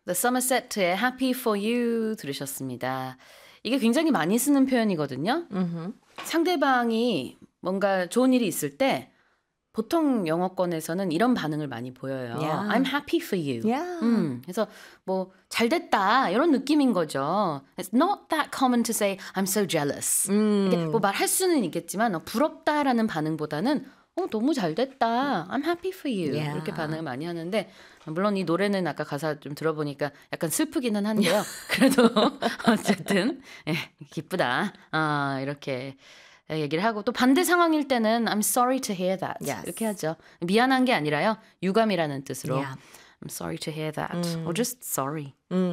The Somerset의 Happy for You 들으셨습니다. 이게 굉장히 많이 쓰는 표현이거든요. 상대방이 뭔가 좋은 일이 있을 때 보통 영어권에서는 이런 반응을 많이 보여요. Yeah. I'm happy for you. Yeah. 그래서 뭐 잘됐다 이런 느낌인 거죠. It's not that common to say I'm so jealous. 이게 뭐 말할 수는 있겠지만 부럽다라는 반응보다는 너무 잘됐다. I'm happy for you. Yeah. 이렇게 반응을 많이 하는데 물론 이 노래는 아까 가사 좀 들어보니까 약간 슬프기는 한데요. 그래도 어쨌든 기쁘다. 이렇게 얘기를 하고 또 반대 상황일 때는 I'm sorry to hear that. Yes. 이렇게 하죠. 미안한 게 아니라요. 유감이라는 뜻으로 Yeah. I'm sorry to hear that. Or just sorry.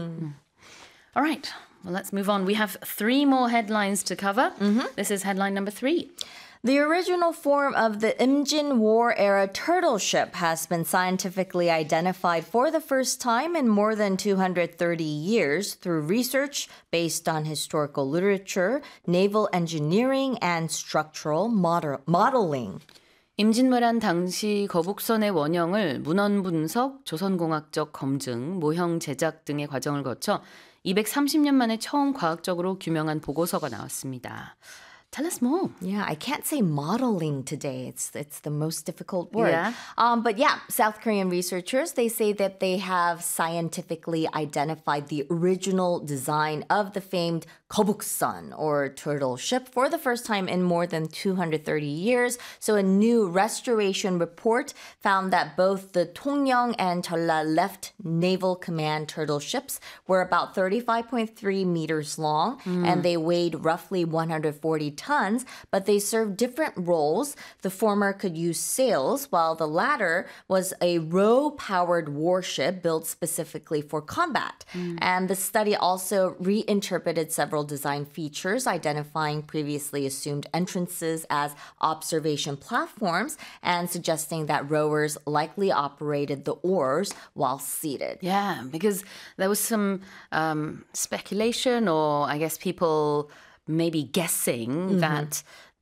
All right. Well, let's move on. We have 3 more headlines to cover. This is headline number 3. The original form of the Imjin War-era turtle ship has been scientifically identified for the first time in more than 230 years through research based on historical literature, naval engineering, and structural modeling. 임진왜란 당시 거북선의 원형을 문헌 분석, 조선공학적 검증, 모형 제작 등의 과정을 거쳐 230년 만에 처음 과학적으로 규명한 보고서가 나왔습니다. Tell us more. Yeah, I can't say modeling today. It's the most difficult word. Yeah. But yeah, South Korean researchers, they say that they have scientifically identified the original design of the famed Kobuksun, or turtle ship, for the first time in more than 230 years. So a new restoration report found that both the Tongyang and Jeolla Left Naval Command turtle ships were about 35.3 meters long, and they weighed roughly 140 tons, but they served different roles. The former could use sails, while the latter was a row-powered warship built specifically for combat. And the study also reinterpreted several design features, identifying previously assumed entrances as observation platforms and suggesting that rowers likely operated the oars while seated. Yeah, because there was some speculation, or I guess people maybe guessing that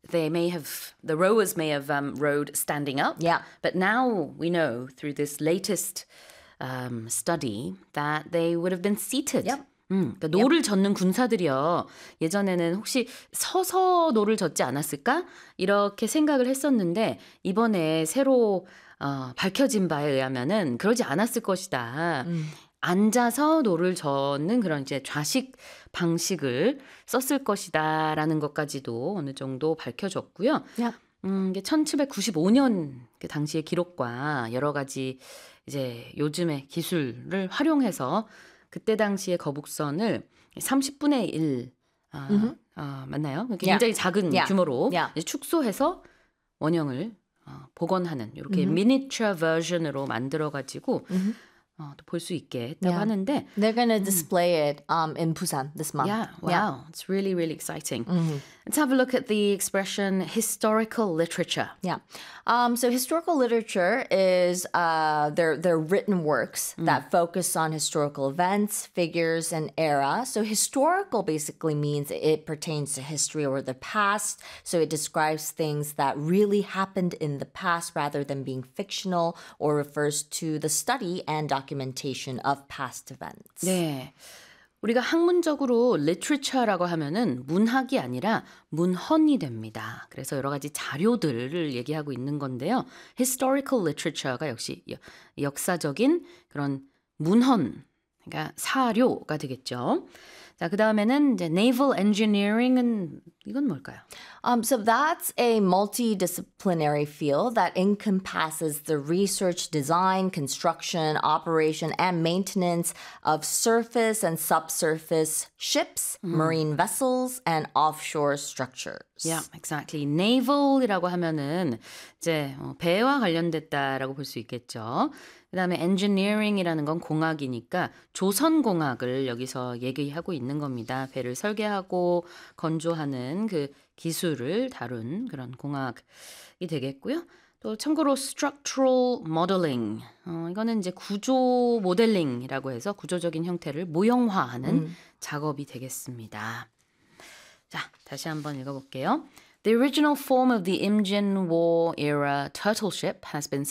the rowers may have rowed standing up. Yeah. But now we know through this latest study that they would have been seated. Yep. 그러니까 노를 젓는 군사들이요. 예전에는 혹시 서서 노를 젓지 않았을까? 이렇게 생각을 했었는데 이번에 새로 밝혀진 바에 의하면은 그러지 않았을 것이다. 앉아서 노를 젓는 그런 이제 좌식 방식을 썼을 것이다라는 것까지도 어느 정도 밝혀졌고요. Yep. 이게 1795년 그 당시의 기록과 여러 가지 이제 요즘의 기술을 활용해서 그때 당시의 거북선을 30분의 1 맞나요? 굉장히 작은 규모로 이제 축소해서 원형을 복원하는 이렇게 미니처 버전으로 만들어가지고 또 볼 수 있게 했다고 하는데 They're going to display it in Busan this month. Yeah, wow. It's really, really exciting. Let's have a look at the expression historical literature. Yeah. So historical literature is they're written works that focus on historical events, figures, and era. So historical basically means it pertains to history or the past. So it describes things that really happened in the past rather than being fictional, or refers to the study and documentation of past events. 네. 우리가 학문적으로 literature라고 하면은 문학이 아니라 문헌이 됩니다. 그래서 여러 가지 자료들을 얘기하고 있는 건데요. Historical literature가 역시 역사적인 그런 문헌, 그러니까 사료가 되겠죠. 자, 그 다음에는 이제 naval engineering은 이건 뭘까요? So that's a multidisciplinary field that encompasses the research, design, construction, operation, and maintenance of surface and subsurface ships, marine vessels, and offshore structures. Yeah, exactly. Naval이라고 하면은 이제 배와 관련됐다라고 볼 수 있겠죠. 그다음에 engineering이라는 건 공학이니까 조선공학을 여기서 얘기하고 있는 겁니다. 배를 설계하고 건조하는 그 기술을 다룬 그런 공학이 되겠고요. 또 참고로 structural modeling, 이거는 이제 구조 모델링이라고 해서 구조적인 형태를 모형화하는 작업이 되겠습니다. 자, 다시 한번 읽어볼게요. The original form of the Imjin War era turtle ship has been